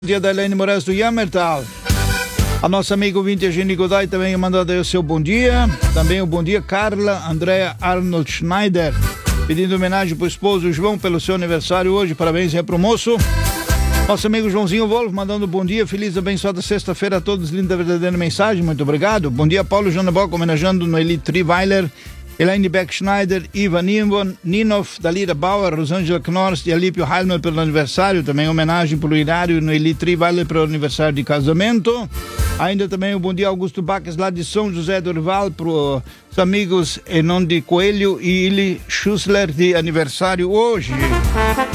Dia da Helene Moraes do Yammertal. A nossa amiga ouvinte Eugênia Godoy também mandou aí o seu bom dia. Também o bom dia Carla Andrea Arnold Schneider, pedindo homenagem pro esposo João pelo seu aniversário hoje. Parabéns aí pro moço. Nosso amigo Joãozinho Wolf mandando bom dia, feliz e abençoada sexta-feira a todos, linda verdadeira mensagem, muito obrigado. Bom dia Paulo Jonaboc, homenageando no Eli Triweiler, Elaine Beck Schneider, Ivan Nivon, Ninoff, Dalira Bauer, Rosângela Knorst e Alípio Heilmann pelo aniversário. Também homenagem para o Hilário no Eli Triweiler pelo aniversário de casamento. Ainda também o bom dia Augusto Baques lá de São José do Orval para os amigos Enon de Coelho e Ili Schussler de aniversário hoje.